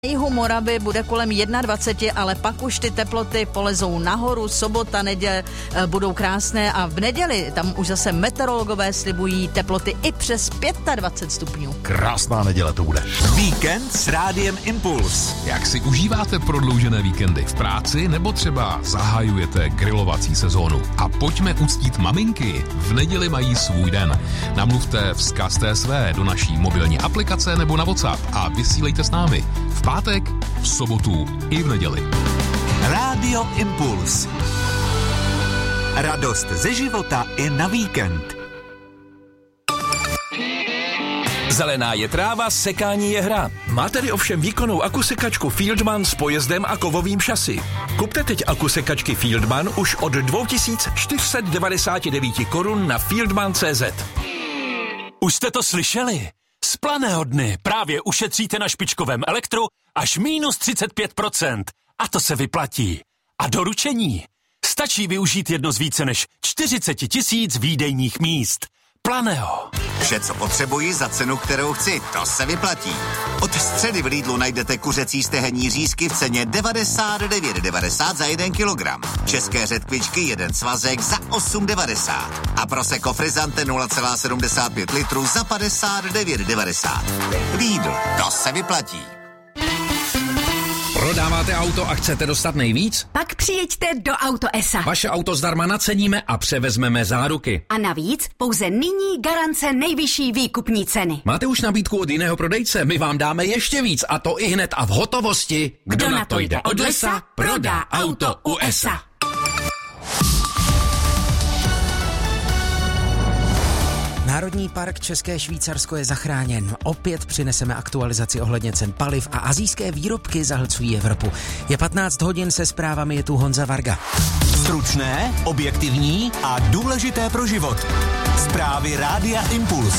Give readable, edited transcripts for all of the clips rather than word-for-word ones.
Jihu Moravy bude kolem 21, ale pak už ty teploty polezou nahoru. Sobota, neděle budou krásné a v neděli tam už zase meteorologové slibují teploty i přes 25 stupňů. Krásná neděle to bude. Víkend s Rádiem Impuls. Jak si užíváte prodloužené víkendy v práci nebo třeba zahajujete grilovací sezónu? A pojďme uctít maminky. V neděli mají svůj den. Namluvte vzkaz TSV do naší mobilní aplikace nebo na WhatsApp a vysílejte s námi. V pátek, v sobotu i v neděli. Rádio Impuls. Radost ze života i na víkend. Zelená je tráva, sekání je hra. Máte-li ovšem výkonnou akusekačku Fieldman s pojezdem a kovovým šasy. Kupte teď akusekačky Fieldman už od 2499 korun na fieldman.cz. Už jste to slyšeli? Z Planého dny právě ušetříte na špičkovém elektru až minus 35%. A to se vyplatí. A doručení? Stačí využít jedno z více než 40 000 výdejních míst. Planého. Vše, co potřebuji za cenu, kterou chci, to se vyplatí. Od středy v Lidlu najdete kuřecí stehenní řízky v ceně 99,90 za 1 kilogram. České řetkvičky 1 svazek za 8,90. A Prosecco Frizzante 0,75 litru za 59,90. Lidl, to se vyplatí. Prodáváte auto a chcete dostat nejvíc? Pak přijeďte do Auto S.A. Vaše auto zdarma naceníme a převezmeme záruky. A navíc pouze nyní garance nejvyšší výkupní ceny. Máte už nabídku od jiného prodejce? My vám dáme ještě víc a to i hned a v hotovosti. Kdo na to jde od lesa, prodá auto u S.A. Národní park České Švýcarsko je zachráněn. Opět přineseme aktualizaci ohledně cen paliv a asijské výrobky zahlcují Evropu. Je 15 hodin, se zprávami je tu Honza Varga. Stručné, objektivní a důležité pro život. Zprávy Rádia Impuls.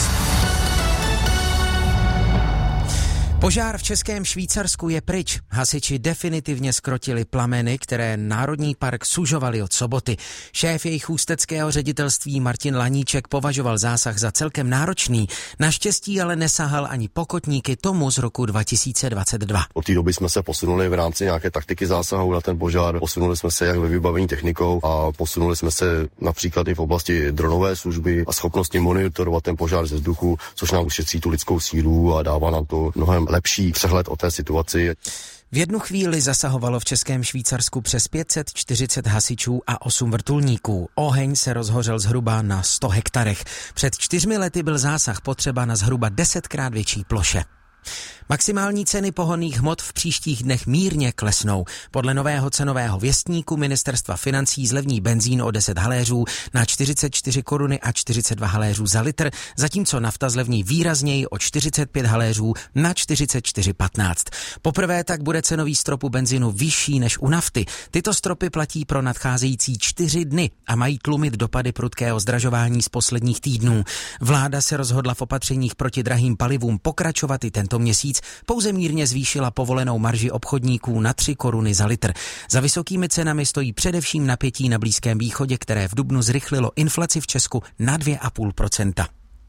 Požár v Českém Švýcarsku je pryč. Hasiči definitivně zkrotili plameny, které Národní park sužovaly od soboty. Šéf jejich ústeckého ředitelství Martin Laníček považoval zásah za celkem náročný. Naštěstí ale nesahal ani pokotníky tomu z roku 2022. Od té doby jsme se posunuli v rámci nějaké taktiky zásahu na ten požár. Posunuli jsme se jak ve vybavení technikou a posunuli jsme se například i v oblasti dronové služby a schopnosti monitorovat ten požár ze vzduchu, což nám ušetří tu lidskou sílu a dává nám to mnohem lepší přehled o té situaci. V jednu chvíli zasahovalo v Českém Švýcarsku přes 540 hasičů a 8 vrtulníků. Oheň se rozhořel zhruba na 100 hektarech. Před 4 lety byl zásah potřeba na zhruba 10krát větší ploše. Maximální ceny pohonných hmot v příštích dnech mírně klesnou. Podle nového cenového věstníku ministerstva financí zlevní benzín o 10 haléřů na 44 koruny a 42 haléřů za litr, zatímco nafta zlevní výrazněji o 45 haléřů na 44,15. Poprvé tak bude cenový strop u benzínu vyšší než u nafty. Tyto stropy platí pro nadcházející 4 dny a mají tlumit dopady prudkého zdražování z posledních týdnů. Vláda se rozhodla v opatřeních proti drahým palivům pokračovat i tento měsíc, pouze mírně zvýšila povolenou marži obchodníků na 3 koruny za litr. Za vysokými cenami stojí především napětí na Blízkém východě, které v dubnu zrychlilo inflaci v Česku na 2,5%.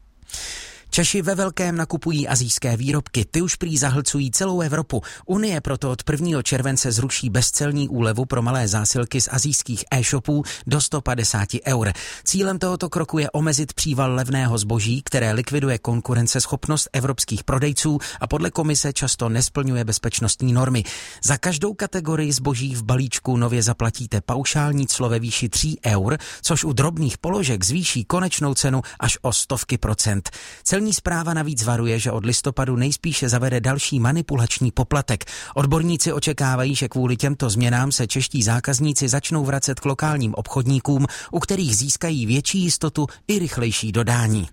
Češi ve velkém nakupují asijské výrobky, ty už prý zahlcují celou Evropu. Unie proto od 1. července zruší bezcelní úlevu pro malé zásilky z asijských e-shopů do 150 eur. Cílem tohoto kroku je omezit příval levného zboží, které likviduje konkurenceschopnost evropských prodejců a podle komise často nesplňuje bezpečnostní normy. Za každou kategorii zboží v balíčku nově zaplatíte paušální clo ve výši 3 eur, což u drobných položek zvýší konečnou cenu až o 100%. Celní správa navíc varuje, že od listopadu nejspíše zavede další manipulační poplatek. Odborníci očekávají, že kvůli těmto změnám se čeští zákazníci začnou vracet k lokálním obchodníkům, u kterých získají větší jistotu i rychlejší dodání.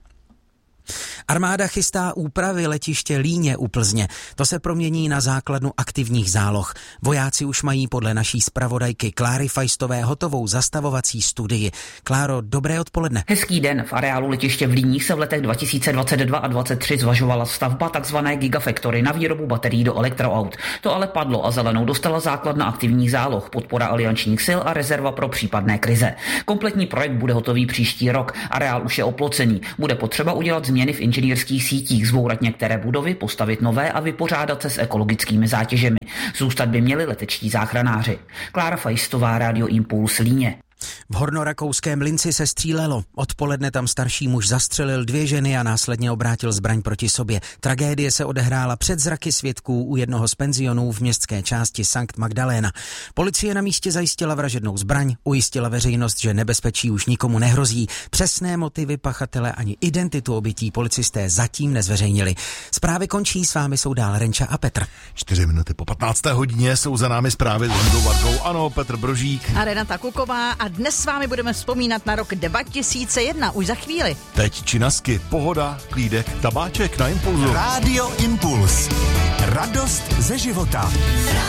Armáda chystá úpravy letiště Líně u Plzně. To se promění na základnu aktivních záloh. Vojáci už mají podle naší zpravodajky Kláry Fajstové hotovou zastavovací studii. Kláro, dobré odpoledne. Hezký den. V areálu letiště v Líních se v letech 2022 a 2023 zvažovala stavba tzv. Gigafactory na výrobu baterií do elektroaut. To ale padlo a zelenou dostala základna aktivních záloh, podpora aliančních sil a rezerva pro případné krize. Kompletní projekt bude hotový příští rok. Areál už je oplocený. Bude potřeba udělat změny v inženýrských sítích, zbourat některé budovy, postavit nové a vypořádat se s ekologickými zátěžemi. Zůstat by měli letečtí záchranáři. Klára Fajstová, Rádio Impuls, Líně. V hornorakouském Linci se střílelo. Odpoledne tam starší muž zastřelil 2 ženy a následně obrátil zbraň proti sobě. Tragédie se odehrála před zraky svědků u jednoho z penzionů v městské části Sankt Magdaléna. Policie na místě zajistila vražednou zbraň, ujistila veřejnost, že nebezpečí už nikomu nehrozí. Přesné motivy pachatele ani identitu obětí policisté zatím nezveřejnili. Zprávy končí, s vámi jsou dál Renča a Petr. 4 minuty po 15. hodině jsou za námi zprávy s Hondou Vargou. Ano, Petr Brožík a Renata Kuková a dnes s vámi budeme vzpomínat na rok 2001, už za chvíli. Teď činasky, pohoda, klídek, tabáček na Impulzu. Rádio Impuls. Radost ze života.